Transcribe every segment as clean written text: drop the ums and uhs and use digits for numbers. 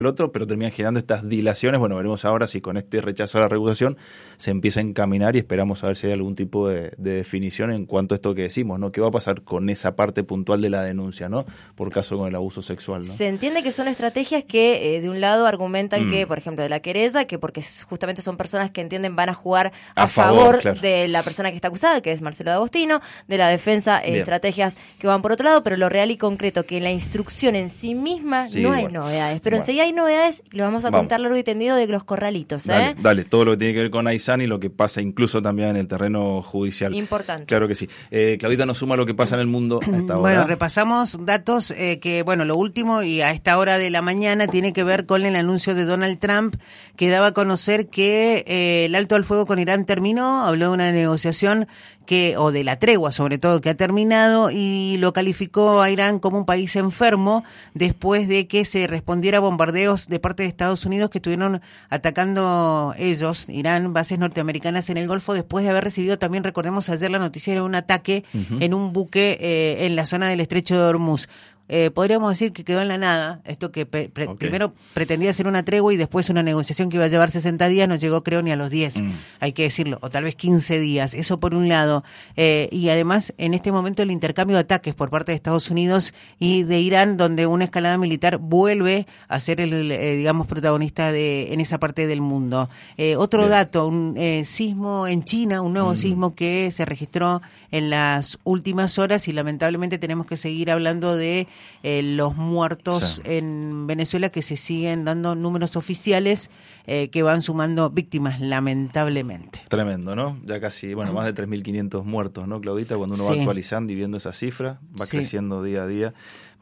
el otro, pero terminan generando estas dilaciones. Bueno, veremos ahora si con este rechazo a la regulación se empieza a encaminar y esperamos a ver si hay algún tipo de definición en cuanto a esto que decimos, ¿no? ¿Qué va a pasar con esa parte puntual de la denuncia, ¿no? Por caso con el abuso sexual, ¿no? Se entiende que son estrategias que de un lado argumentan que, por ejemplo, de la querella, que porque justamente son personas que entienden van a jugar a favor claro, de la persona que está acusada, que es Marcelo D'Agostino, de la defensa, estrategias que van por otro lado, pero lo real y concreto, que en la instrucción en sí misma no hay novedades, pero enseguida hay novedades, lo vamos a contar largo y tendido de los corralitos. Dale, todo lo que tiene que ver con Aysán y lo que pasa incluso también en el terreno judicial. Importante. Claro que sí. Claudita nos suma lo que pasa en el mundo a esta hora. Bueno, repasamos datos que, bueno, lo último y a esta hora de la mañana tiene que ver con el anuncio de Donald Trump, que daba a conocer que el alto al fuego con Irán terminó, habló de una negociación o de la tregua sobre todo, que ha terminado, y lo calificó a Irán como un país enfermo después de que se respondiera a bombardeos de parte de Estados Unidos que estuvieron atacando ellos, Irán, bases norteamericanas en el Golfo, después de haber recibido también, recordemos ayer la noticia de un ataque en un buque en la zona del Estrecho de Hormuz. Podríamos decir que quedó en la nada, esto que primero pretendía ser una tregua y después una negociación que iba a llevar 60 días, no llegó creo ni a los 10, hay que decirlo, o tal vez 15 días, eso por un lado, y además en este momento el intercambio de ataques por parte de Estados Unidos y de Irán, donde una escalada militar vuelve a ser el digamos, protagonista en esa parte del mundo. Otro dato, un sismo en China, un nuevo sismo que se registró en las últimas horas y lamentablemente tenemos que seguir hablando de los muertos en Venezuela, que se siguen dando números oficiales que van sumando víctimas, lamentablemente. Tremendo, ¿no? Ya casi, más de 3.500 muertos, ¿no, Claudita? Cuando uno va actualizando y viendo esa cifra, va creciendo día a día.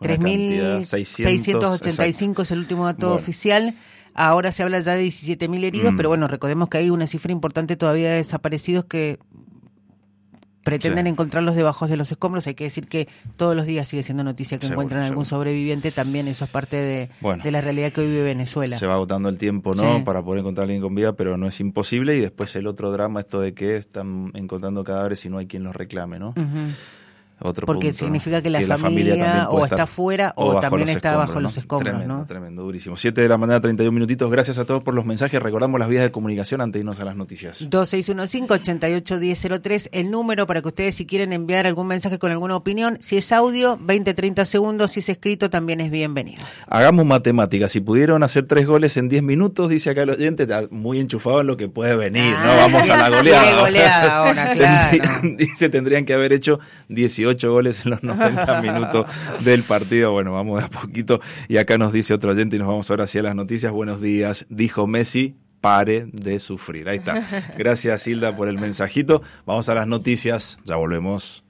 3.685 es el último dato oficial. Ahora se habla ya de 17.000 heridos, pero bueno, recordemos que hay una cifra importante todavía de desaparecidos que pretenden encontrarlos debajo de los escombros. Hay que decir que todos los días sigue siendo noticia que encuentran algún sobreviviente. También eso es parte de la realidad que hoy vive Venezuela. Se va agotando el tiempo, ¿no? Para poder encontrar a alguien con vida, pero no es imposible. Y después el otro drama, esto de que están encontrando cadáveres y no hay quien los reclame, ¿no? Otro porque punto, significa que la familia o está fuera o también está bajo los escombros, tremendo, ¿no? Tremendo, durísimo. 7 de la mañana, 31 minutitos. Gracias a todos por los mensajes. Recordamos las vías de comunicación antes de irnos a las noticias. 2615-881003, el número para que ustedes, si quieren enviar algún mensaje con alguna opinión, si es audio, 20-30 segundos, si es escrito también es bienvenido. Hagamos matemáticas. Si pudieron hacer 3 goles en 10 minutos, dice acá el oyente, está muy enchufado en lo que puede venir, ¿no? Vamos a la goleada. Goleada ahora, claro. Dice, tendrían que haber hecho 18 goles en los 90 minutos del partido. Bueno, vamos de a poquito. Y acá nos dice otro oyente y nos vamos ahora hacia las noticias. Buenos días. Dijo Messi, pare de sufrir. Ahí está. Gracias, Hilda, por el mensajito. Vamos a las noticias. Ya volvemos.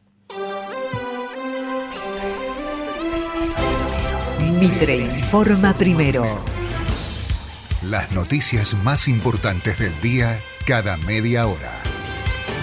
Mitre informa primero. Las noticias más importantes del día cada media hora.